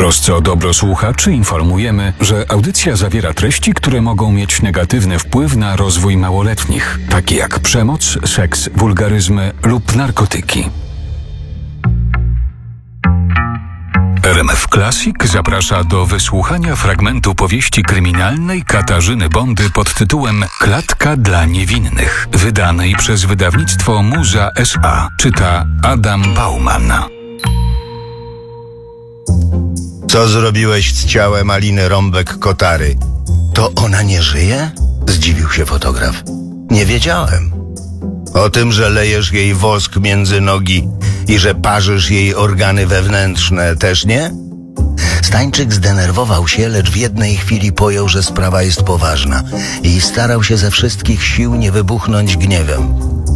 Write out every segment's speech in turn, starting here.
trosce o dobro słuchaczy informujemy, że audycja zawiera treści, które mogą mieć negatywny wpływ na rozwój małoletnich, takie jak przemoc, seks, wulgaryzmy lub narkotyki. RMF Classic zaprasza do wysłuchania fragmentu powieści kryminalnej Katarzyny Bondy pod tytułem Klatka dla niewinnych, wydanej przez wydawnictwo Muza S.A. Czyta Adam Bauman. Co zrobiłeś z ciałem Aliny Rąbek-Kotary? To ona nie żyje? Zdziwił się fotograf. Nie wiedziałem. O tym, że lejesz jej wosk między nogi i że parzysz jej organy wewnętrzne, też nie? Stańczyk zdenerwował się, lecz w jednej chwili pojął, że sprawa jest poważna i starał się ze wszystkich sił nie wybuchnąć gniewem.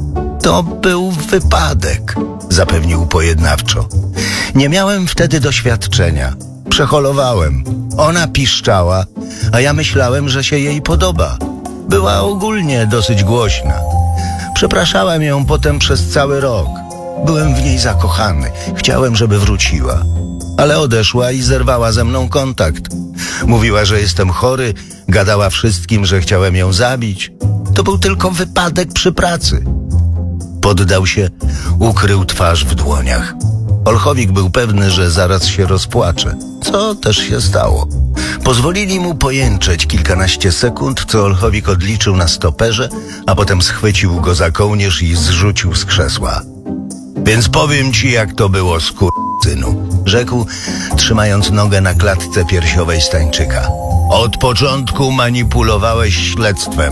To był wypadek, zapewnił pojednawczo. Nie miałem wtedy doświadczenia. Przeholowałem. Ona piszczała, a ja myślałem, że się jej podoba. Była ogólnie dosyć głośna. Przepraszałem ją potem przez cały rok. Byłem w niej zakochany. Chciałem, żeby wróciła. Ale odeszła i zerwała ze mną kontakt. Mówiła, że jestem chory, gadała wszystkim, że chciałem ją zabić. To był tylko wypadek przy pracy. Poddał się, ukrył twarz w dłoniach. Olchowik był pewny, że zaraz się rozpłacze, co też się stało. Pozwolili mu pojęczeć kilkanaście sekund, co Olchowik odliczył na stoperze, a potem schwycił go za kołnierz i zrzucił z krzesła. Więc powiem ci, jak to było, synu, rzekł, trzymając nogę na klatce piersiowej Stańczyka. Od początku manipulowałeś śledztwem.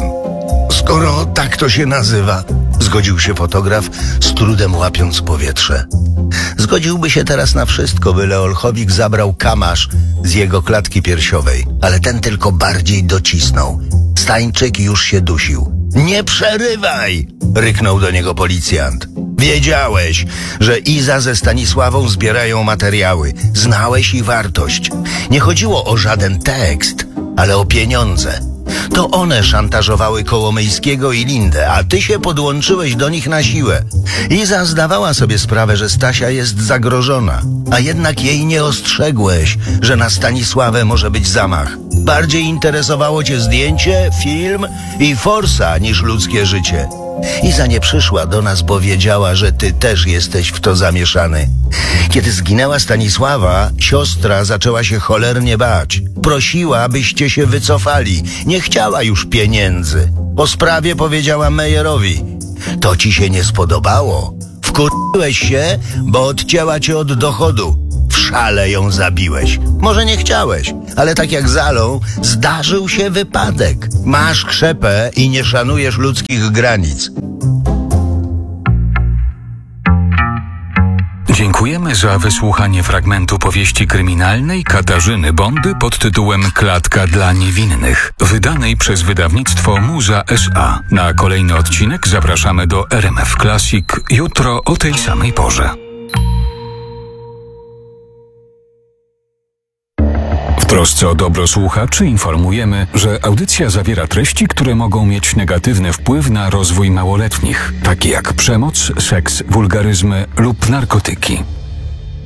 Skoro tak to się nazywa, zgodził się fotograf, z trudem łapiąc powietrze. Zgodziłby się teraz na wszystko, byle Olchowik zabrał kamasz z jego klatki piersiowej, ale ten tylko bardziej docisnął. Stańczyk już się dusił. Nie przerywaj! Ryknął do niego policjant. Wiedziałeś, że Iza ze Stanisławą zbierają materiały. Znałeś ich wartość. Nie chodziło o żaden tekst, ale o pieniądze. To one szantażowały Kołomyjskiego i Lindę, a ty się podłączyłeś do nich na siłę. Iza zdawała sobie sprawę, że Stasia jest zagrożona, a jednak jej nie ostrzegłeś, że na Stanisławę może być zamach. Bardziej interesowało cię zdjęcie, film i forsa niż ludzkie życie. Iza nie przyszła do nas, bo wiedziała, że ty też jesteś w to zamieszany. Kiedy zginęła Stanisława, siostra zaczęła się cholernie bać. Prosiła, abyście się wycofali. Nie chciała już pieniędzy. O sprawie powiedziała Mejerowi. To ci się nie spodobało. Wkurzyłeś się, bo odcięła cię od dochodu. W szale ją zabiłeś. Może nie chciałeś, ale tak jak Zalą, zdarzył się wypadek. Masz krzepę i nie szanujesz ludzkich granic. Dziękujemy za wysłuchanie fragmentu powieści kryminalnej Katarzyny Bondy pod tytułem Klatka dla niewinnych, wydanej przez wydawnictwo Muza S.A. Na kolejny odcinek zapraszamy do RMF Classic jutro o tej samej porze. W trosce o dobro słuchaczy informujemy, że audycja zawiera treści, które mogą mieć negatywny wpływ na rozwój małoletnich, takie jak przemoc, seks, wulgaryzmy lub narkotyki.